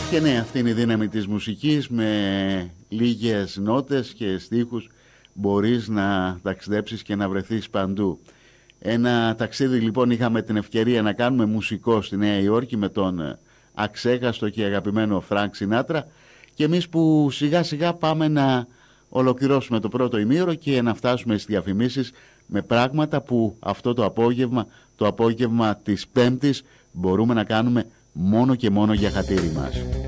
Και ναι, αυτή είναι η δύναμη της μουσικής. Με λίγες νότες και στίχους μπορείς να ταξιδέψεις και να βρεθείς παντού. Ένα ταξίδι λοιπόν είχαμε την ευκαιρία να κάνουμε μουσικό στη Νέα Υόρκη με τον αξέχαστο και αγαπημένο Φρανκ Σινάτρα, και εμείς που σιγά σιγά πάμε να ολοκληρώσουμε το πρώτο ημίωρο και να φτάσουμε στις διαφημίσεις με πράγματα που αυτό το απόγευμα της Πέμπτης μπορούμε να κάνουμε μόνο και μόνο για χατήρι μας.